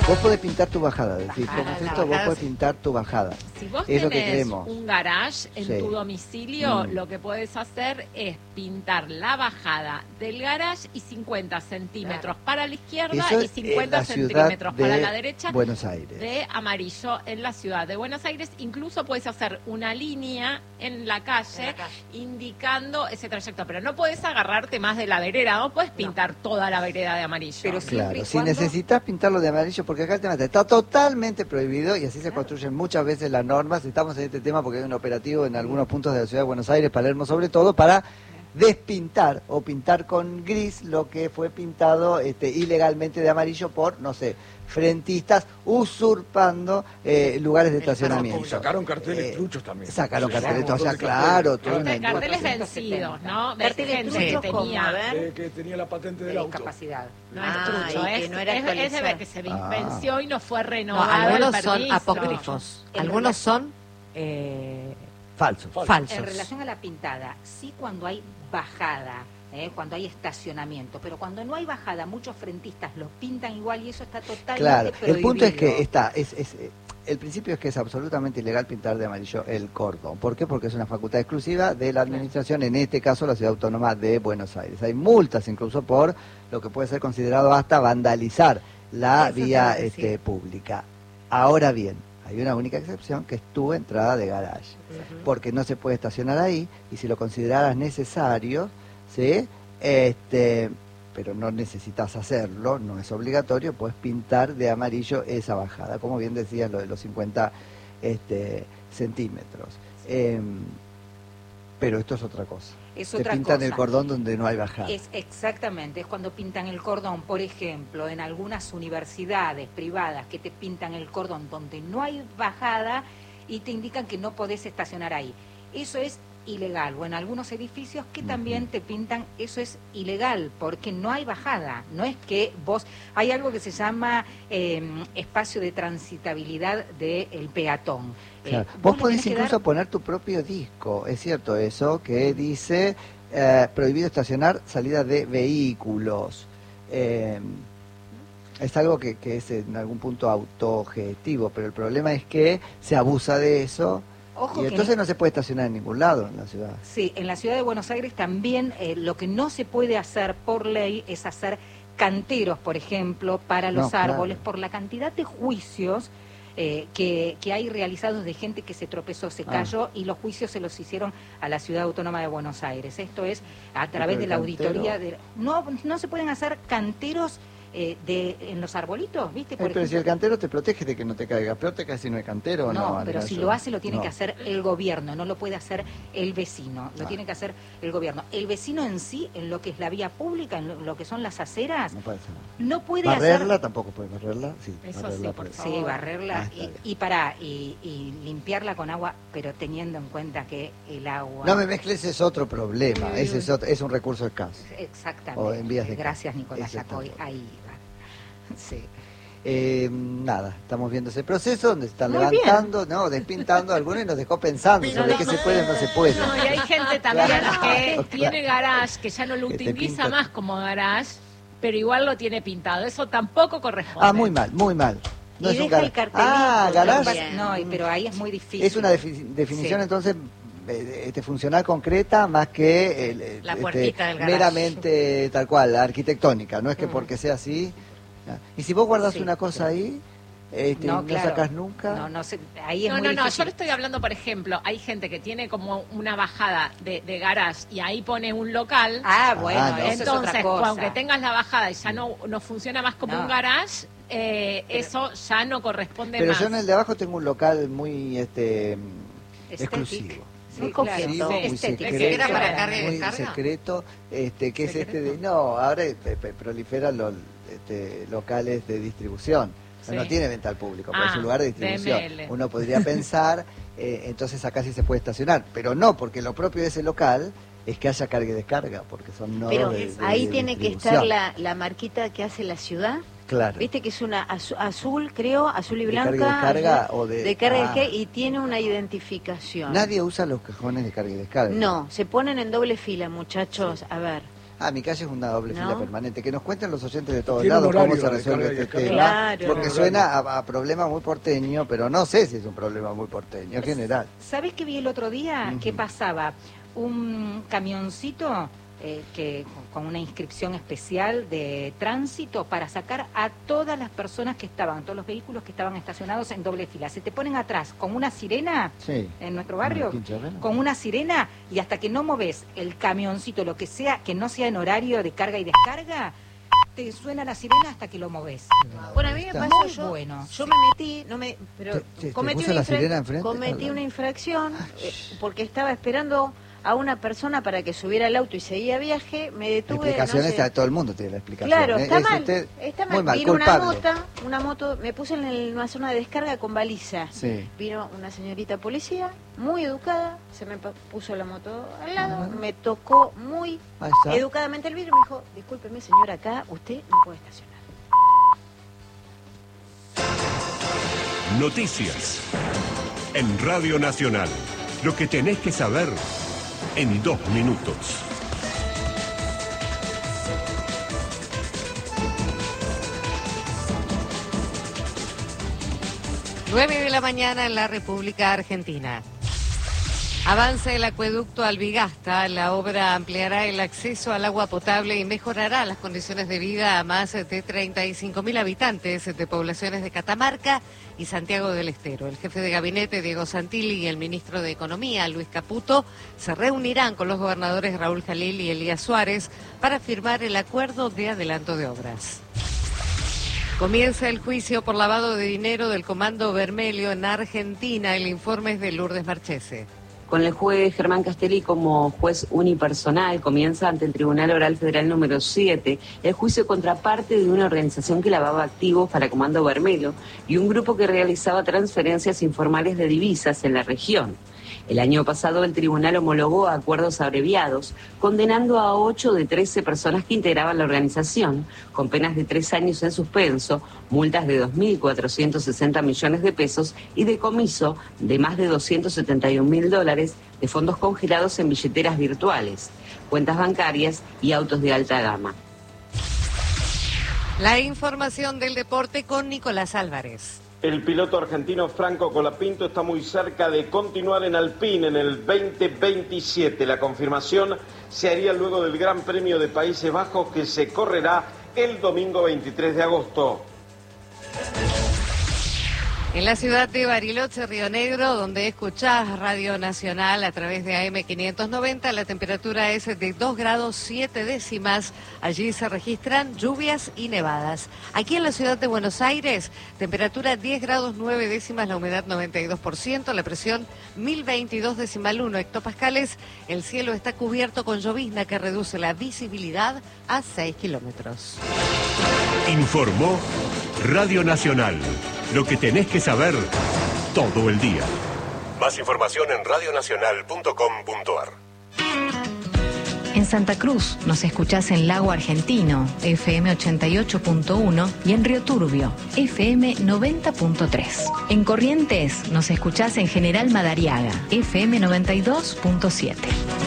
Vos podés pintar tu bajada, es decir, Bajada, como la esto, vos bajada, podés sí. pintar tu bajada. Si vos Es lo que tenés queremos. un garage en Sí. tu domicilio, Mm. lo que podés hacer es pintar la bajada del garage y 50 centímetros para la izquierda Eso y es en 50 la ciudad centímetros para de la derecha Buenos Aires. de amarillo en la ciudad de Buenos Aires. Incluso puedes hacer una línea en la calle, indicando ese trayecto, pero no puedes agarrarte más de la vereda, no puedes pintar toda la vereda de amarillo. Pero Claro, si necesitas pintarlo de amarillo, porque acá el tema está totalmente prohibido y así se construyen muchas veces las normas. Estamos en este tema porque hay un operativo en algunos puntos de la ciudad de Buenos Aires, Palermo sobre todo, para despintar o pintar con gris lo que fue pintado ilegalmente de amarillo por, no sé, frentistas usurpando lugares de estacionamiento. Y sacaron carteles truchos también. Sacaron Sí, carteles, un o sea, montón de claro, carteles. todo una Carteles industria. vencidos, ¿no? De Carteles gente truchos, que ¿cómo? tenía... A ver. Que tenía la patente del auto. Discapacidad. No es trucho, y que es, no era es de actualizado. que se venció y no fue No, renovado algunos el son permiso. apócrifos, En algunos son Falso. falsos. En relación a la pintada, sí cuando hay bajada, cuando hay estacionamiento, pero cuando no hay bajada, muchos frentistas los pintan igual y eso está totalmente Claro, prohibido. el punto es que el principio es que es absolutamente ilegal pintar de amarillo el cordón. ¿Por qué? Porque es una facultad exclusiva de la administración, en este caso la Ciudad Autónoma de Buenos Aires. Hay multas incluso por lo que puede ser considerado hasta vandalizar la Eso vía te iba a decir. pública. Ahora bien, hay una única excepción que es tu entrada de garage, porque no se puede estacionar ahí y si lo consideraras necesario, ¿sí? Pero no necesitas hacerlo, no es obligatorio, puedes pintar de amarillo esa bajada, como bien decías, lo de los 50 centímetros. Pero esto es otra cosa. Es Te otra pintan cosa. el cordón donde no hay bajada. Es exactamente, es cuando pintan el cordón, por ejemplo, en algunas universidades privadas que te pintan el cordón donde no hay bajada y te indican que no podés estacionar ahí. Eso es ilegal, o en algunos edificios que también te pintan, eso es ilegal, porque no hay bajada, no es que vos, hay algo que se llama espacio de transitabilidad del peatón. Claro. Vos le podés tenés que incluso dar- poner tu propio disco, es cierto eso, que dice prohibido estacionar salida de vehículos. Es algo que es en algún punto autogestivo, pero el problema es que se abusa de eso Ojo y que entonces no se puede estacionar en ningún lado en la ciudad. Sí, en la ciudad de Buenos Aires también lo que no se puede hacer por ley es hacer canteros, por ejemplo, para los No, claro. árboles, por la cantidad de juicios que hay realizados de gente que se tropezó, se cayó, y los juicios se los hicieron a la Ciudad Autónoma de Buenos Aires. Esto es a través de la auditoría. No se pueden hacer canteros en los arbolitos, ¿viste? Por Pero si el cantero te protege de que no te caiga, peor te cae si no hay cantero o no. no, pero Ana, si yo- lo hace lo tiene no. que hacer el gobierno, no lo puede hacer el vecino, lo tiene que hacer el gobierno. El vecino en sí, en lo que es la vía pública, en lo que son las aceras, No puede hacer nada. no puede Barrerla hacer... tampoco puede barrerla, sí. Eso barrerla sí, por puede. favor. Sí, barrerla Ah, está bien. y limpiarla con agua, pero teniendo en cuenta que el agua... No me mezcles, es otro problema, Uy, ese uy. es un recurso escaso. Exactamente. O en vías de Gracias, Nicolás Ese está Yacoy. todo. Ahí va. Sí. Nada, estamos viendo ese proceso donde se están Muy levantando, no, despintando algunos y nos dejó pensando sobre qué se puede o no se puede. No, y hay gente también Claro, que claro. tiene garage, que ya no lo Que te utiliza pinta. más como garage, pero igual lo tiene pintado. Eso tampoco corresponde. Ah, muy mal, muy mal. No Y es un deja el garage. cartelito Ah, garage. también. No, pero ahí es muy difícil. Es una definición Sí. entonces funcional concreta más que La puertita del garage. meramente tal cual, arquitectónica. No es que porque sea así. Y si vos guardás Sí, una cosa ahí, no claro. sacás nunca. No, ahí es No, muy no, no, difícil. yo le estoy hablando, por ejemplo, hay gente que tiene como una bajada de garage y ahí pone un local. Ah, bueno, Ah, no. eso es Entonces, otra cosa. aunque tengas la bajada y ya no funciona más como No. un garage, eso ya no corresponde Pero más. yo en el de abajo tengo un local muy Estético. exclusivo. Sí, Muy claro. coqueto. Muy Estético. secreto, ¿Que era para carga y muy descarga? secreto, que es este de, no, ahora proliferan los locales de distribución. O sea, Sí. no tiene venta al público, pero es Ah, un lugar de distribución. DML. Uno podría pensar, entonces acá sí se puede estacionar, pero no, porque lo propio de ese local es que haya carga y descarga, porque son nodos Pero de ahí tiene que estar distribución. la marquita que hace la ciudad. Claro. Viste que es una azul, creo, azul y De blanca. carga y descarga azul- o de- de carga y ah. descarga, y tiene una identificación. Nadie usa los cajones de carga y descarga. No, se ponen en doble fila, muchachos. A ver. Mi calle es una doble fila ¿No? permanente. Que nos cuenten los oyentes de todos Tiene un lados cómo horario se de resuelve carga y este descarga. tema. Claro. Porque suena a problema muy porteño, pero no sé si es un problema muy porteño, en general. ¿Sabés qué vi el otro día? Ujú. Que pasaba un camioncito con una inscripción especial de tránsito para sacar a todas las personas que estaban, todos los vehículos que estaban estacionados en doble fila. Se te ponen atrás con una sirena Sí. en nuestro barrio, ¿Quinchorrena? con una sirena, y hasta que no moves el camioncito, lo que sea, que no sea en horario de carga y descarga, te suena la sirena hasta que lo moves. Bueno, a mí me Está. pasó, Muy bueno. yo me metí, pero ¿Te cometí, puso la sirena enfrente? cometí una infracción porque estaba esperando a una persona para que subiera al auto y seguía viaje, me detuve. Explicaciones, no sé. todo el mundo tiene la explicación. Claro, ¿eh? está Es mal, usted está muy mal. mal, Vino culpable. una moto, me puse en una zona de descarga con baliza. Sí. Vino una señorita policía, muy educada, se me puso la moto al lado, me tocó muy Ahí está. educadamente el vidrio y me dijo, discúlpeme señora, acá usted no puede estacionar. Noticias. En Radio Nacional. Lo que tenés que saber en 2 minutos. Nueve de la mañana en la República Argentina. Avanza el acueducto Albigasta. La obra ampliará el acceso al agua potable y mejorará las condiciones de vida a más de 35.000 habitantes de poblaciones de Catamarca y Santiago del Estero. El jefe de gabinete, Diego Santilli, y el ministro de Economía, Luis Caputo, se reunirán con los gobernadores Raúl Jalil y Elías Suárez para firmar el acuerdo de adelanto de obras. Comienza el juicio por lavado de dinero del Comando Vermelho en Argentina. El informe es de Lourdes Marchese. Con el juez Germán Castelli como juez unipersonal, comienza ante el Tribunal Oral Federal número 7 el juicio contra parte de una organización que lavaba activos para Comando Vermelho y un grupo que realizaba transferencias informales de divisas en la región. El año pasado el tribunal homologó acuerdos abreviados, condenando a 8 de 13 personas que integraban la organización, con penas de 3 años en suspenso, multas de 2.460 millones de pesos y decomiso de más de $271.000 de fondos congelados en billeteras virtuales, cuentas bancarias y autos de alta gama. La información del deporte con Nicolás Álvarez. El piloto argentino Franco Colapinto está muy cerca de continuar en Alpine en el 2027. La confirmación se haría luego del Gran Premio de Países Bajos que se correrá el domingo 23 de agosto. En la ciudad de Bariloche, Río Negro, donde escuchás Radio Nacional a través de AM 590, la temperatura es de 2 grados 7 décimas. Allí se registran lluvias y nevadas. Aquí en la ciudad de Buenos Aires, temperatura 10 grados 9 décimas, la humedad 92%, la presión 1022,1 hectopascales. El cielo está cubierto con llovizna que reduce la visibilidad a 6 kilómetros. Informó Radio Nacional. Lo que tenés que saber todo el día. Más información en radionacional.com.ar. En Santa Cruz nos escuchás en Lago Argentino, FM 88.1 y en Río Turbio, FM 90.3. En Corrientes nos escuchás en General Madariaga, FM 92.7.